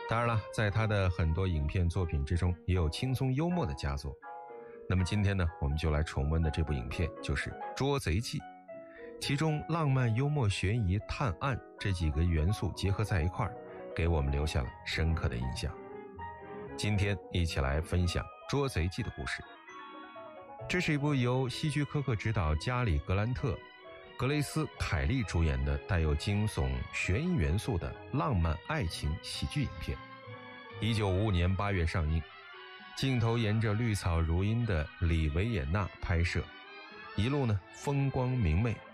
当然了，在他的很多影片作品之中，也有轻松幽默的佳作。那么今天呢，我们就来重温的这部影片就是《捉贼记》，其中浪漫、幽默、悬疑、探案这几个元素结合在一块儿，给我们留下了深刻的印象。今天一起来分享《捉贼记》的故事。这是一部由希区柯克执导、加里·格兰特、格雷斯·凯利主演的带有惊悚悬疑元素的浪漫爱情喜剧影片。1955年8月上映，镜头沿着绿草如茵的里维也纳拍摄，一路呢风光明媚，